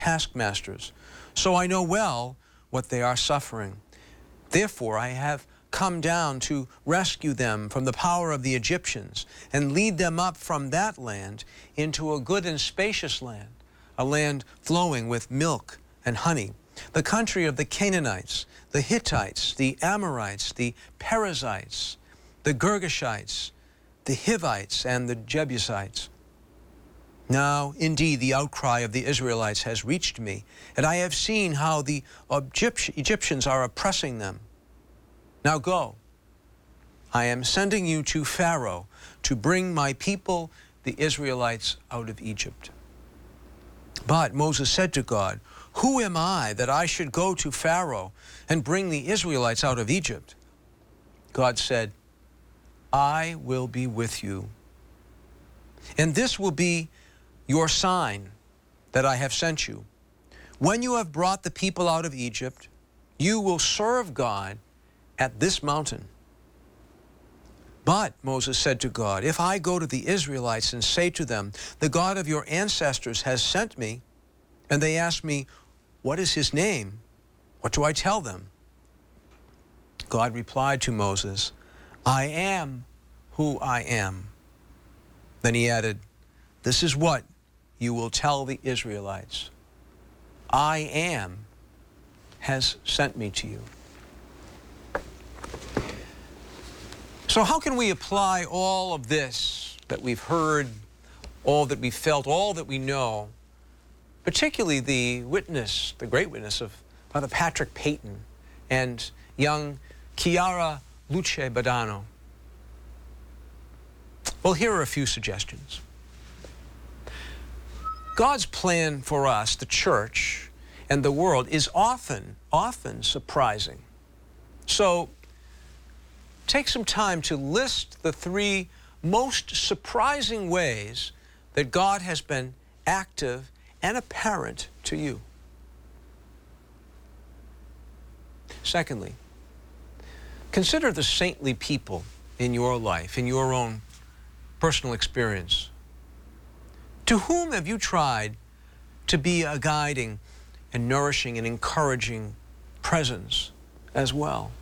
taskmasters, so I know well what they are suffering. Therefore I have come down to rescue them from the power of the Egyptians and lead them up from that land into a good and spacious land, a land flowing with milk and honey, the country of the Canaanites, the Hittites, the Amorites, the Perizzites, the Girgashites, the Hivites, and the Jebusites. Now, indeed, the outcry of the Israelites has reached me, and I have seen how the Egyptians are oppressing them. Now go. I am sending you to Pharaoh to bring my people, the Israelites, out of Egypt. But Moses said to God, who am I that I should go to Pharaoh and bring the Israelites out of Egypt? God said, I will be with you. And this will be your sign that I have sent you. When you have brought the people out of Egypt, you will serve God at this mountain. But Moses said to God, if I go to the Israelites and say to them, the God of your ancestors has sent me, and they ask me, what is his name? What do I tell them? God replied to Moses, I am who I am. Then he added, this is what you will tell the Israelites. I am has sent me to you. So how can we apply all of this that we've heard, all that we've felt, all that we know, particularly the witness, the great witness of Father Patrick Peyton and young Chiara Luce Badano? Well, here are a few suggestions. God's plan for us, the church and the world, is often surprising. So take some time to list the 3 most surprising ways that God has been active and apparent to you. Secondly, consider the saintly people in your life, in your own personal experience. To whom have you tried to be a guiding and nourishing and encouraging presence as well?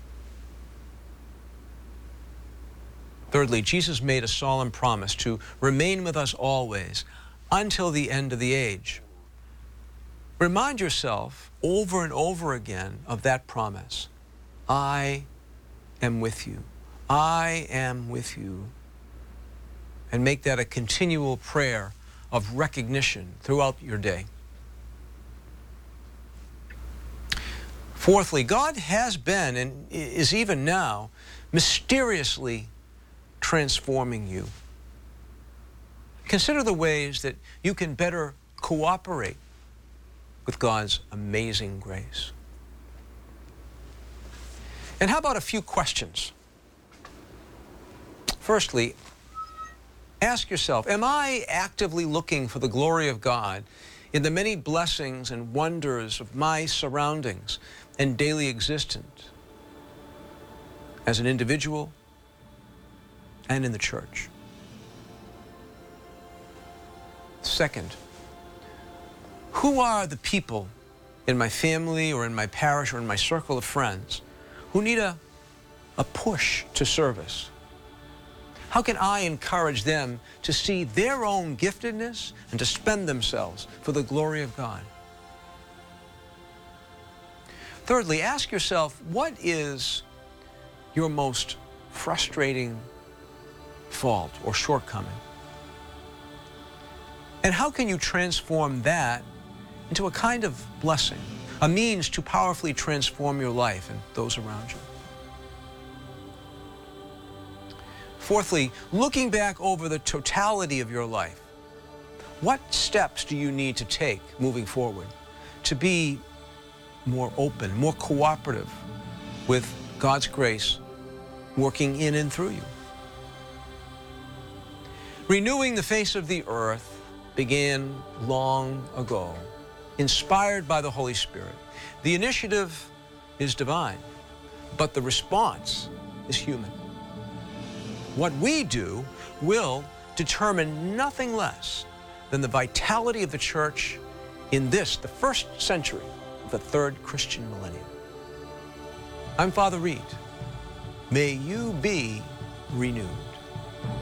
Thirdly, Jesus made a solemn promise to remain with us always until the end of the age. Remind yourself over and over again of that promise. I am with you. I am with you. And make that a continual prayer of recognition throughout your day. Fourthly, God has been and is even now mysteriously transforming you. Consider the ways that you can better cooperate with God's amazing grace. And how about a few questions? Firstly, ask yourself, am I actively looking for the glory of God in the many blessings and wonders of my surroundings and daily existence as an individual and in the church? Second, who are the people in my family or in my parish or in my circle of friends who need a push to service? How can I encourage them to see their own giftedness and to spend themselves for the glory of God? Thirdly, ask yourself, what is your most frustrating fault or shortcoming? And how can you transform that into a kind of blessing, a means to powerfully transform your life and those around you? Fourthly, looking back over the totality of your life, what steps do you need to take moving forward to be more open, more cooperative with God's grace working in and through you? Renewing the face of the earth began long ago, inspired by the Holy Spirit. The initiative is divine, but the response is human. What we do will determine nothing less than the vitality of the church in this, the first century of the third Christian millennium. I'm Father Reed. May you be renewed.